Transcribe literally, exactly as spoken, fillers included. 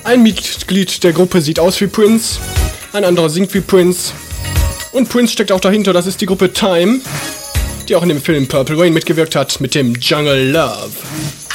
Ein Mitglied der Gruppe sieht aus wie Prince, ein anderer singt wie Prince und Prince steckt auch dahinter, das ist die Gruppe Time, die auch in dem Film Purple Rain mitgewirkt hat mit dem Jungle Love.